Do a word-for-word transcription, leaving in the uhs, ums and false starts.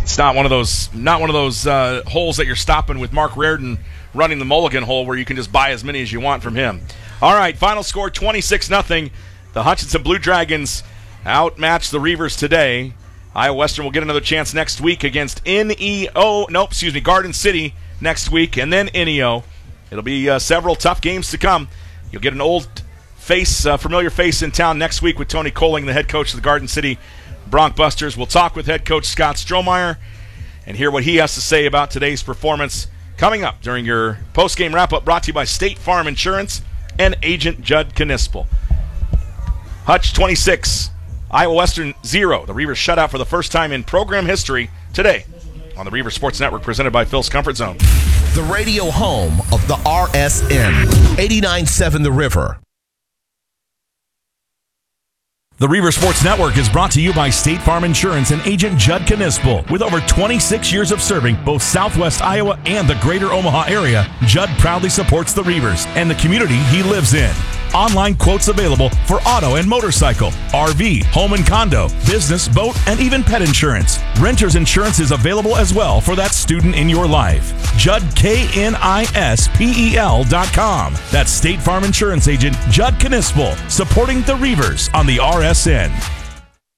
It's not one of those not one of those uh, holes that you're stopping with Mark Reardon running the Mulligan hole where you can just buy as many as you want from him. All right, final score twenty-six nothing. The Hutchinson Blue Dragons outmatched the Reavers today. Iowa Western will get another chance next week against N E O. Nope, excuse me, Garden City next week, and then N E O. It'll be uh, several tough games to come. You'll get an old face, uh, familiar face in town next week with Tony Koling, the head coach of the Garden City Broncbusters. We'll talk with head coach Scott Strohmeyer and hear what he has to say about today's performance coming up during your post-game wrap-up, brought to you by State Farm Insurance and Agent Judd Knispel. Hutch twenty-six, Iowa Western zero. The Reavers shut out for the first time in program history today on the Reaver Sports Network, presented by Phil's Comfort Zone. The radio home of the R S N, eighty-nine point seven The River. The Reaver Sports Network is brought to you by State Farm Insurance and Agent Judd Knispel. With over twenty-six years of serving both Southwest Iowa and the greater Omaha area, Judd proudly supports the Reavers and the community he lives in. Online quotes available for auto and motorcycle, R V, home and condo, business, boat, and even pet insurance. Renter's insurance is available as well for that student in your life. Judd K N I S P E L dot com. That's State Farm Insurance Agent Judd Knispel, supporting the Reavers on the R S N.